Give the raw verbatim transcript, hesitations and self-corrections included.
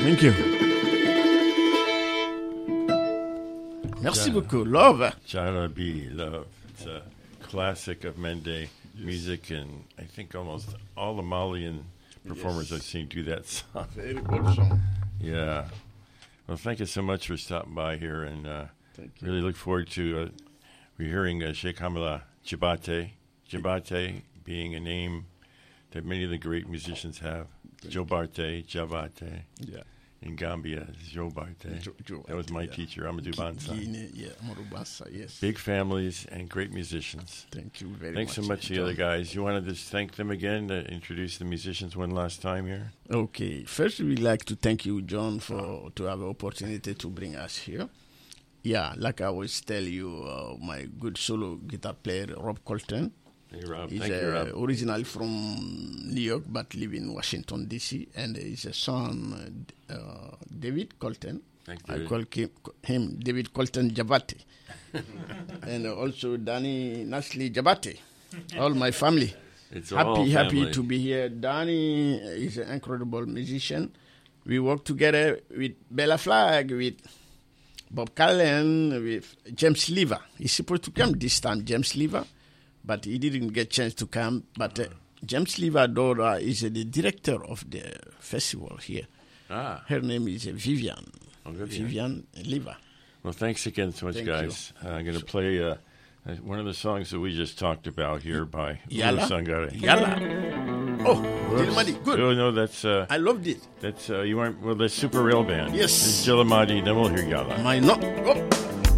Thank you. Merci beaucoup. Love. Jalabi, Love. It's a classic of Mende yes. music, and I think almost all the Malian performers yes. I've seen do that song. Very good song. Yeah. Well, thank you so much for stopping by here, and uh, really look forward to uh, hearing uh, Sheikh Hamala Jabate. Jabate being a name that many of the great musicians have. Jobarte, Javate. Yeah. In Gambia, Jobarte. Jo- Jo- that was my yeah. teacher, Amadou Bansa. Guinea, yeah, Amadou Bansa, yes. Big families and great musicians. Thank you very Thanks much. so much to the other guys. You want to just thank them again to introduce the musicians one last time here? Okay. First, we'd like to thank you, John, for to have the opportunity to bring us here. Yeah, like I always tell you, uh, my good solo guitar player, Rob Colton. Hey, Rob. He's Thank uh, you, Rob. originally from New York, but live in Washington, D C, and his son, uh, David Colton. Thanks, I David. call him, him David Colton Jabate. And also Danny Nasli Jabate. All my family. It's happy, all happy family. to be here. Danny is an incredible musician. We work together with Bella Flag, with Bob Callen, with James Lever. He's supposed to come this time, James Lever, but he didn't get a chance to come. But uh, James Lever Dora is uh, the director of the festival here. Ah. Her name is uh, Vivian. Oh, good, Vivian yeah. Lever. Well, thanks again so much, Thank guys. Uh, I'm going to play uh, uh, one of the songs that we just talked about here by Yala. Lou Sangare. Yala. Oh, Jilamadi, good. Oh, no, that's... Uh, I loved it. That's, uh, you weren't... Well, that's Super Rail Band. Yes. This is Jilamadi, then we'll hear Yala. My no. Oh.